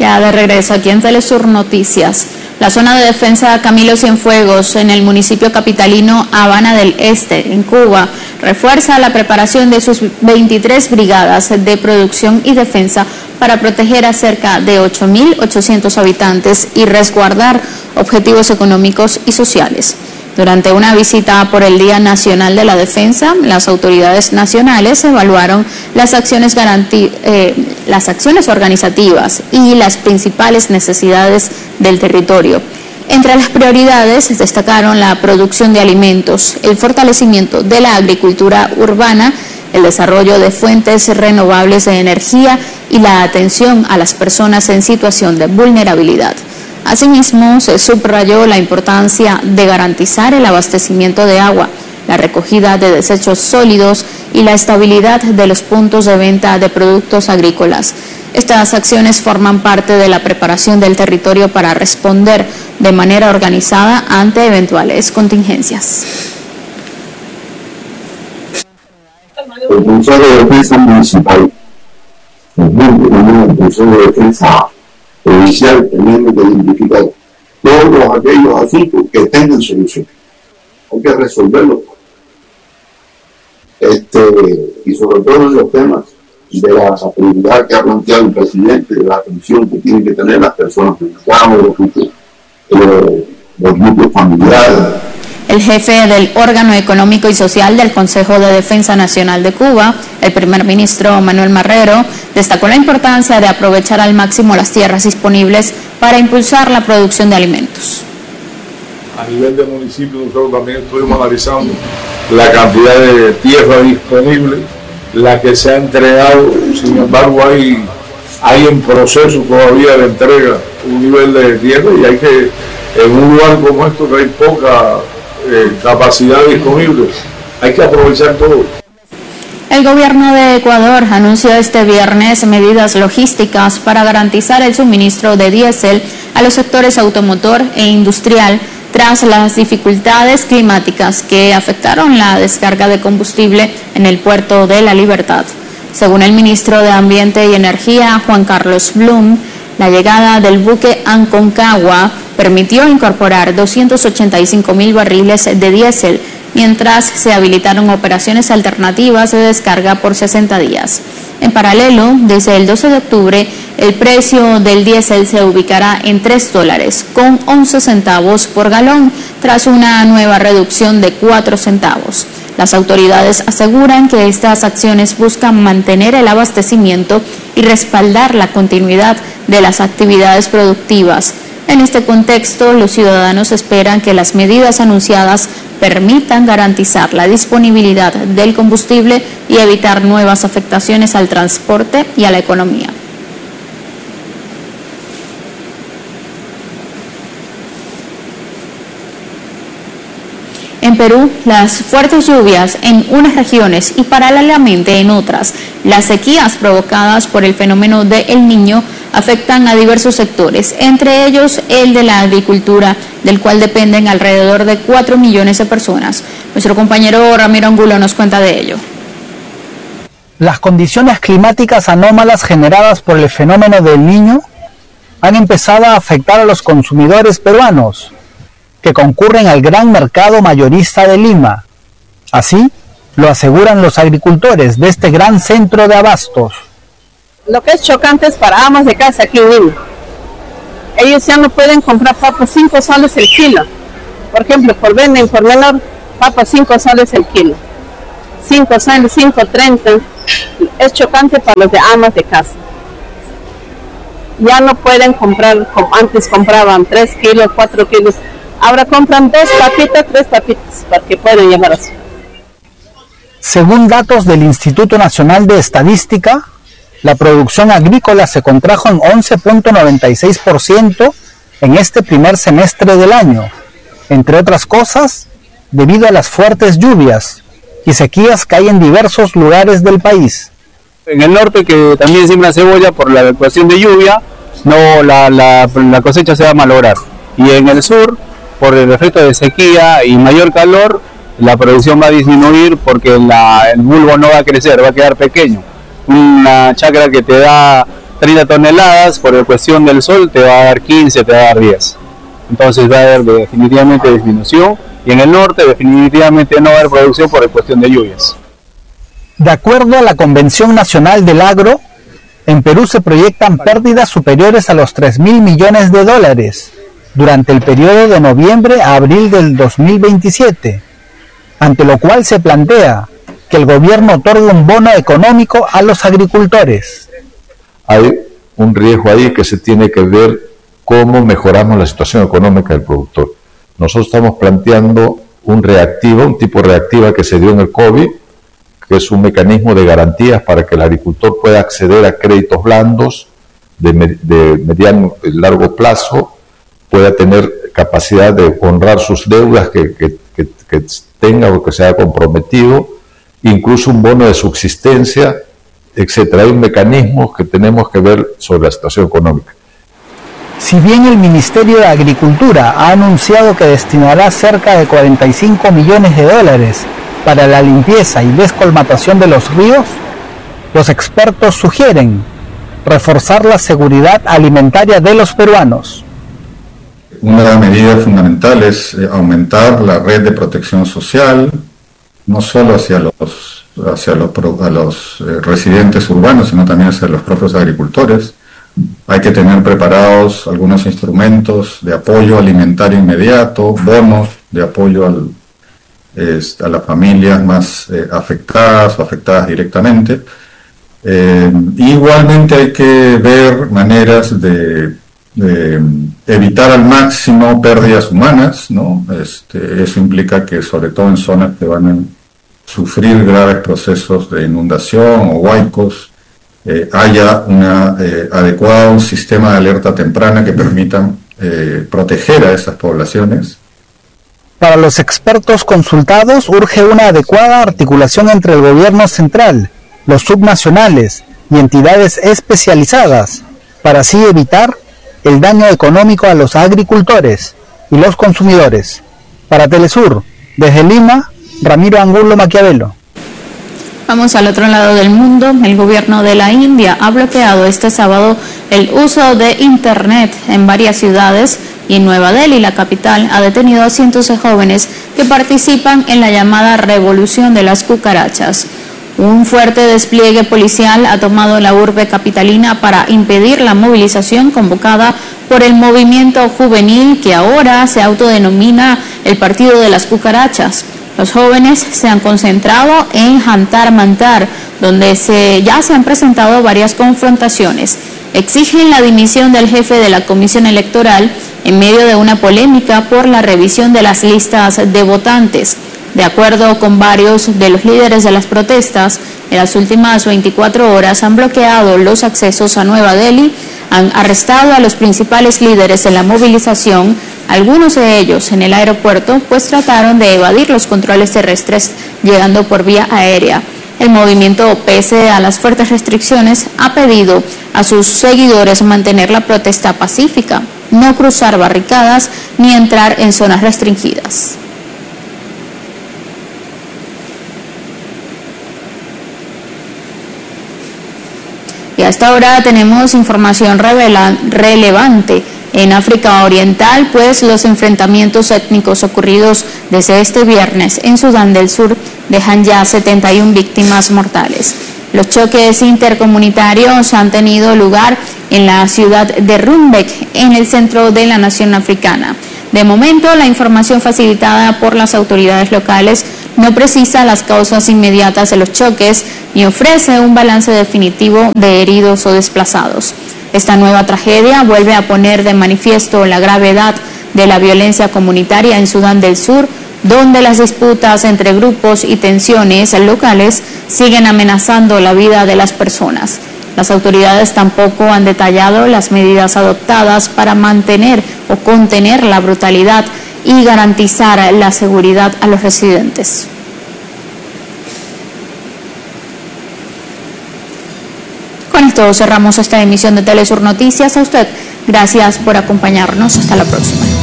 Ya de regreso aquí en Telesur Noticias. La zona de defensa Camilo Cienfuegos en el municipio capitalino Habana del Este, en Cuba, refuerza la preparación de sus 23 brigadas de producción y defensa para proteger a cerca de 8.800 habitantes y resguardar objetivos económicos y sociales. Durante una visita por el Día Nacional de la Defensa, las autoridades nacionales evaluaron las acciones organizativas y las principales necesidades del territorio. Entre las prioridades destacaron la producción de alimentos, el fortalecimiento de la agricultura urbana, el desarrollo de fuentes renovables de energía y la atención a las personas en situación de vulnerabilidad. Asimismo, se subrayó la importancia de garantizar el abastecimiento de agua, la recogida de desechos sólidos y la estabilidad de los puntos de venta de productos agrícolas. Estas acciones forman parte de la preparación del territorio para responder de manera organizada ante eventuales contingencias. El Consejo de Defensa Municipal, el Consejo de Defensa Provincial, tenemos que identificar todos aquellos asuntos que tengan solución. Hay que resolverlos. Y sobre todo en los temas de la prioridad que ha planteado el presidente, de la atención que tienen que tener las personas en el campo, los núcleos familiares. El jefe del órgano económico y social del Consejo de Defensa Nacional de Cuba, el primer ministro Manuel Marrero, destacó la importancia de aprovechar al máximo las tierras disponibles para impulsar la producción de alimentos. A nivel de municipio, nosotros también estuvimos analizando la cantidad de tierra disponible, la que se ha entregado. Sin embargo, hay en proceso todavía de entrega un nivel de tierra, y hay que, en un lugar como esto que hay poca capacidad disponible, hay que aprovechar todo. El gobierno de Ecuador anunció este viernes medidas logísticas para garantizar el suministro de diésel a los sectores automotor e industrial tras las dificultades climáticas que afectaron la descarga de combustible en el puerto de La Libertad. Según el ministro de Ambiente y Energía, Juan Carlos Blum, la llegada del buque Aconcagua permitió incorporar 285.000 barriles de diésel, mientras se habilitaron operaciones alternativas de descarga por 60 días. En paralelo, desde el 12 de octubre, el precio del diésel se ubicará en $3 con 11 centavos por galón, tras una nueva reducción de 4 centavos. Las autoridades aseguran que estas acciones buscan mantener el abastecimiento y respaldar la continuidad de las actividades productivas. En este contexto, los ciudadanos esperan que las medidas anunciadas permitan garantizar la disponibilidad del combustible y evitar nuevas afectaciones al transporte y a la economía. En Perú, las fuertes lluvias en unas regiones y paralelamente en otras, las sequías provocadas por el fenómeno de El Niño afectan a diversos sectores, entre ellos el de la agricultura, del cual dependen alrededor de 4 millones de personas. Nuestro compañero Ramiro Angulo nos cuenta de ello. Las condiciones climáticas anómalas generadas por el fenómeno del Niño han empezado a afectar a los consumidores peruanos, que concurren al gran mercado mayorista de Lima. Así lo aseguran los agricultores de este gran centro de abastos. Lo que es chocante es para amas de casa aquí en Lima. Ellos ya no pueden comprar papas 5 soles el kilo. Por ejemplo, venden por menor papas 5 soles el kilo. 5 soles, 5.30. Es chocante para los de amas de casa. Ya no pueden comprar como antes compraban 3 kilos, 4 kilos. Ahora compran 2 papitas, 3 papitas, para que puedan llevar así. Según datos del Instituto Nacional de Estadística, la producción agrícola se contrajo en 11.96% en este primer semestre del año, entre otras cosas, debido a las fuertes lluvias y sequías que hay en diversos lugares del país. En el norte, que también siembra cebolla, por la ecuación de lluvia, la cosecha se va a malograr. Y en el sur, por el efecto de sequía y mayor calor, la producción va a disminuir porque el bulbo no va a crecer, va a quedar pequeño. Una chacra que te da 30 toneladas, por la cuestión del sol te va a dar 15, te va a dar 10. Entonces va a haber definitivamente disminución, y en el norte definitivamente no va a haber producción por la cuestión de lluvias. De acuerdo a la Convención Nacional del Agro, en Perú se proyectan pérdidas superiores a los 3.000 millones de dólares durante el periodo de noviembre a abril del 2027, ante lo cual se plantea que el gobierno otorgue un bono económico a los agricultores. Hay un riesgo ahí que se tiene que ver cómo mejoramos la situación económica del productor. Nosotros estamos planteando un tipo reactiva que se dio en el COVID, que es un mecanismo de garantías para que el agricultor pueda acceder a créditos blandos de mediano y largo plazo, pueda tener capacidad de honrar sus deudas que tenga o que se haya comprometido, incluso un bono de subsistencia, etcétera. Hay mecanismos que tenemos que ver sobre la situación económica. Si bien el Ministerio de Agricultura ha anunciado que destinará cerca de 45 millones de dólares para la limpieza y descolmatación de los ríos, los expertos sugieren reforzar la seguridad alimentaria de los peruanos. Una medida fundamental es aumentar la red de protección social, no solo hacia los residentes urbanos, sino también hacia los propios agricultores. Hay que tener preparados algunos instrumentos de apoyo alimentario inmediato, bonos de apoyo a las familias más afectadas o afectadas directamente. Igualmente hay que ver maneras de evitar al máximo pérdidas humanas, ¿no? Eso implica que, sobre todo en zonas que van a sufrir graves procesos de inundación o huaicos, haya un sistema de alerta temprana que permita proteger a esas poblaciones. Para los expertos consultados, urge una adecuada articulación entre el gobierno central, los subnacionales y entidades especializadas, para así evitar el daño económico a los agricultores y los consumidores. Para Telesur, desde Lima, Ramiro Angulo Maquiavelo. Vamos al otro lado del mundo. El gobierno de la India ha bloqueado este sábado el uso de Internet en varias ciudades, y en Nueva Delhi, la capital, ha detenido a cientos de jóvenes que participan en la llamada revolución de las cucarachas. Un fuerte despliegue policial ha tomado la urbe capitalina para impedir la movilización convocada por el movimiento juvenil que ahora se autodenomina el Partido de las Cucarachas. Los jóvenes se han concentrado en Jantar Mantar, donde ya se han presentado varias confrontaciones. Exigen la dimisión del jefe de la Comisión Electoral en medio de una polémica por la revisión de las listas de votantes. De acuerdo con varios de los líderes de las protestas, en las últimas 24 horas han bloqueado los accesos a Nueva Delhi, han arrestado a los principales líderes de la movilización, algunos de ellos en el aeropuerto, pues trataron de evadir los controles terrestres llegando por vía aérea. El movimiento, pese a las fuertes restricciones, ha pedido a sus seguidores mantener la protesta pacífica, no cruzar barricadas ni entrar en zonas restringidas. Y hasta ahora tenemos información relevante. En África Oriental, pues los enfrentamientos étnicos ocurridos desde este viernes en Sudán del Sur dejan ya 71 víctimas mortales. Los choques intercomunitarios han tenido lugar en la ciudad de Rumbek, en el centro de la nación africana. De momento, la información facilitada por las autoridades locales no precisa las causas inmediatas de los choques ni ofrece un balance definitivo de heridos o desplazados. Esta nueva tragedia vuelve a poner de manifiesto la gravedad de la violencia comunitaria en Sudán del Sur, donde las disputas entre grupos y tensiones locales siguen amenazando la vida de las personas. Las autoridades tampoco han detallado las medidas adoptadas para mantener o contener la brutalidad y garantizar la seguridad a los residentes. Con esto cerramos esta emisión de Telesur Noticias. A usted, gracias por acompañarnos. Hasta la próxima.